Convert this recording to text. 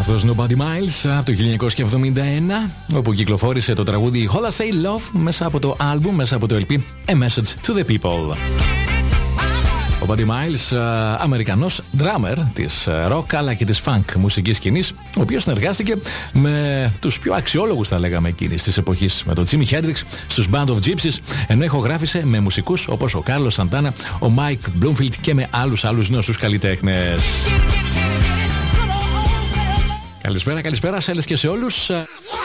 Αυτός Nobody Miles από το 1971, όπου κυκλοφόρησε το τραγούδι All I Say Love μέσα από το album, μέσα από το LP A Message to the People. Ο Buddy Miles, Αμερικανός drummer της rock αλλά και της funk μουσικής σκηνής, ο οποίος συνεργάστηκε με τους πιο αξιόλογους, θα λέγαμε, εκείνης της εποχής, με τον Jimi Hendrix στους Band of Gypsies, ενώ ηχογράφησε με μουσικούς όπως ο Carlos Santana, ο Mike Bloomfield και με άλλους γνωστούς καλλιτέχνες. Καλησπέρα σε όλες και σε όλους.